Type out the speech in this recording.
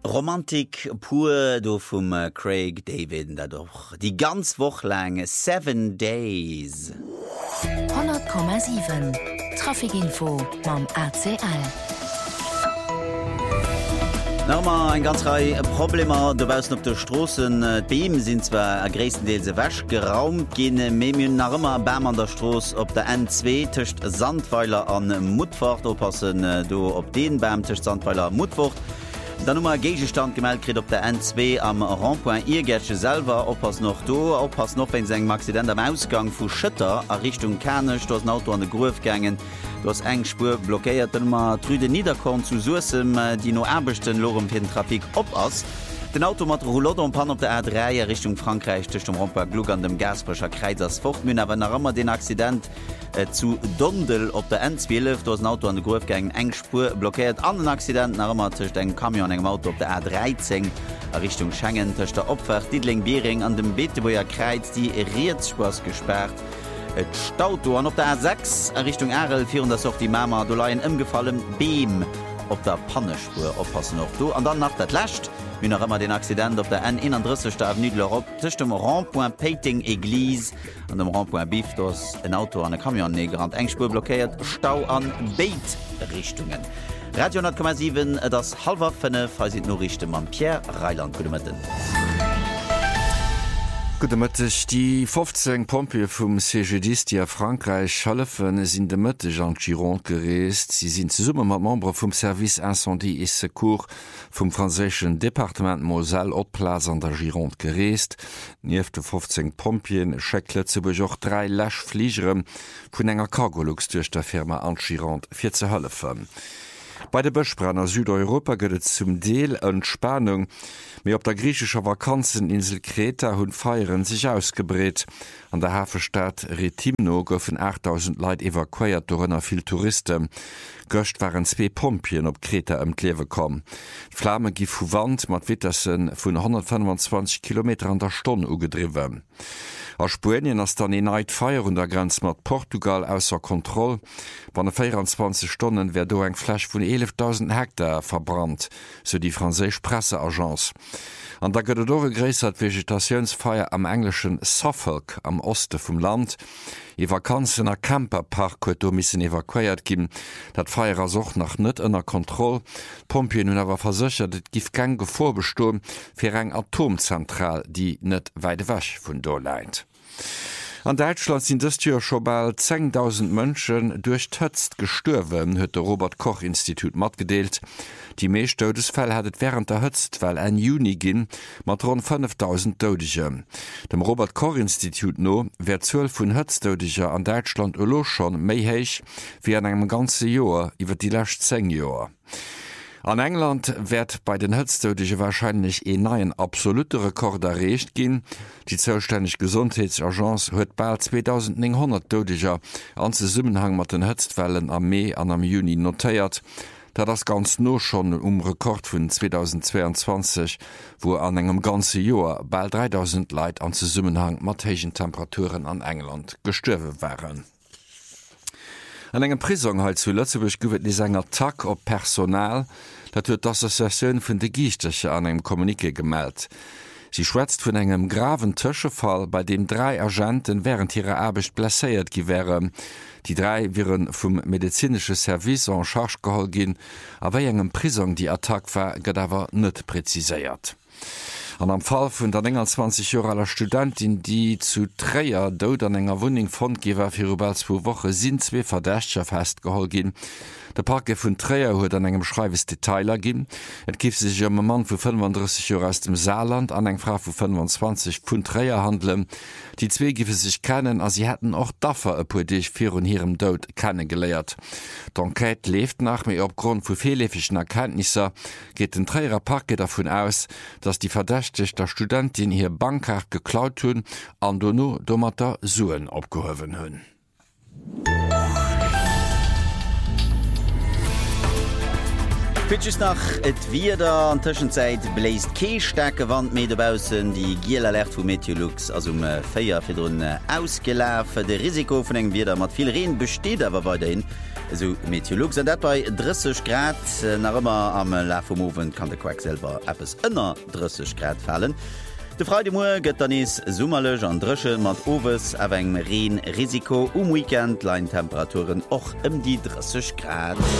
Romantik pur do vom Craig David dadurch die ganz Woche lang 7 Days 100,7 Trafikinfo mam ACL. Normal ein ganz Reihe Probleme dabei op der Straßen Beam sind zwar a größtenteils wäsch geraumt gehen Memien nach immer Bäm an der Straße op der N2 Tischcht Sandweiler an Mutfahrt oppassen do op den Bäm Tisch Sandweiler Mutfahrt. Dann nummer Gegestand gemeldet kriegt op der N2 am Randpoint Irgetsche selber oppass noch do oppass noch wenn segem Accident am Ausgang vu Schütter a Richtung Kernech dos Auto an de Grof gängen dos eng Spur blockéiert immer trüde Niederkorn zu Sursem die no erbechten Lorem fir den Trafik op ass. Den Automat Roulotte und Pan op der R3 Richtung Frankreich durch dem Randpoint Glug an dem Gasbrecher Kreisers Fortmün aber nach immer den Accident zu Dondel op der N12 dos Auto an de Grofgang eng Spur blockiert an den Accident nach immer tischcht eng Kamion engem Auto op der R13 Richtung Schengen tisch der Opfer Diedling Bering an dem Beeteboer Kreiz die Reetspurs gesperrt. Et Stauto an op der R6 Richtung RL 400 auch die Mama Doleien imgefallen Beam op der Pannespur oppassen noch do an dann nach dat Lächt wie noch immer den Accident op der N31 der Avenue de l'Europe tisch dem Randpoint Pating Eglise an dem Randpoint Biftos ein Auto an der Kamionneger an Engspur blockiert Stau an Beitrichtungen. Radio 10,7 das halber 5 sind nur Richte man Pierre Reiland Gudemitten. Gudemëttech die 15 Pompier vum CGDistia Frankreich Schallefen sind de Mëttech an Gironde gereest. Sie sind ze Summe mat Membre vum Service Incendie et Secours vum franzéschen Departement Moselle Oplas an der Gironde gereest. Nieef de 15 Pompien Scheckle ze bejoch 3 Lächfliegeren vun enger Cargolux duerch der Firma an Gironde fir ze hëllefen. Bei der Bëschbrenner Südeuropa gëtt zum Deel Entspannung, méi op der griechescher Vakanzeninsel Kreta hunn Feieren sich ausgebreet. An der Hafenstadt Retimno goufen 8000 Leiit evakuiert dorënner vill Touristen. Göcht waren 2 Pompien op Kreta ëm d'Lewe kom. D'Flamme gi vu Wand mat Wittersen vun 125 km an der Stonn ugedriwe. A Spanien ass dann eneit Feier und der Grenz mat Portugal ausser Kontroll. Wann 24 Stunden wär do eng Fläch vun 11.000 Hektar verbrannt, so die Franzésch Presseagenz. An der gëtt dore gréissert Vegetationsfeier am englischen Suffolk am Oste vum Land. E Vakanzen a Camperpark huet do missen evakuiert ginn, dat Feier as och nach net ënner Kontroll. Pompien hun awer versichert, et gif keng Gevorbestoen fir eng Atomzentral, die net weide wäch vun do leint. An Deutschland sind das Jahr schon bald 10.000 Menschen durch Tötzt gestorben, hat der Robert-Koch-Institut mitgedeelt. Die meisten Todesfälle hattet während der Hötztwelle ein Juni gehen, mit rund 5.000 Todesfällen. Dem Robert-Koch-Institut no wird 12 von Hötztodesfällen an Deutschland auch schon mehr hoch wie an einem ganzen Jahr über die letzten 10 Jahre. An England wird bei den Hötztodesfällen wahrscheinlich ein neuen absoluten Rekord erreicht gehen. Die zuständige Gesundheitsagenz hat bald 2900 Todesfälle an Zusammenhang mit den Hötztwellen am Mai und am Juni notiert. Da das ganz nur schon Rekord von 2022, wo an einem ganzen Jahr bald 3000 Leute an Zusammenhang mit hohen Temperaturen an England gestorben waren. An engem Prison halt zu Lützeburg gewet die enger Attack op Personal, dat huet d'Assoziatioun vun de Giichteche an engem Kommuniké gemeldt. Sie schwätzt vun engem graven Tëschefall, bei dem 3 Agenten während ihrer Arbecht blesséiert gewären. Die 3 wären vum medizinsche Service en charge gehol gin, awer engem Prison die Attack war gët awer net preziséiert. An am Fall vun der 20 Jahre alter Studentin, die zu Träier dod an enger Wohnung fondgewer fir über 2 Wochen sind 2 Verdächtiger festgeholt gin. Der Parke vun Träier huet an engem Schreiwes Detailer gin. Et gif sich um Mann vu 35 Jahre aus dem Saarland an eng Frau vu 25 vun Träier handeln. Die 2 gife sich kennen, as sie hätten auch daffer e puch vir un ihrem Dod kennengeleiert. D'Enquête lebt nach mir aufgrund vu fehlläfischen Erkenntnisse geht den Träier Parke davon aus, dass die Verdächtig der Studentin hier Bankkarte geklaut hun an Dono Domata Suen abgehoven hunn. Pitches nach et wieder an Tschenzeit bläst Keesstärke Wandmeterbausen, die Gielerlert vu Meteorlux as Féier fir ausgelaf. De Risiko vun eng wieder mat viel Reen besteht awer weiterhin. So Meteorolog sind dat bei 30 Grad nach immer am Lafomoven kann der Quack selber etwas ënner 30 Grad fallen. De Freidemor gëtt dann is summerlech an Drëche mat Owes a eng Reen Risiko Weekend Leintemperaturen och die 30 Grad.